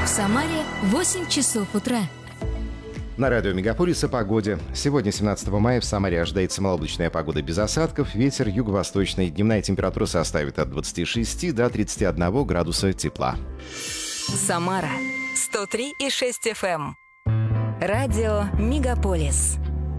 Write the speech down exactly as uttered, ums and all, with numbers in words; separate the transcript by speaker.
Speaker 1: Самаре восемь часов утра.
Speaker 2: На радио «Мегаполис» о погоде. Сегодня, семнадцатого мая, в Самаре ожидается малооблачная погода без осадков. Ветер юго-восточный. Дневная температура составит от двадцати шести до тридцати одного градуса тепла.
Speaker 3: Самара сто три и шесть эф эм. Радио «Мегаполис».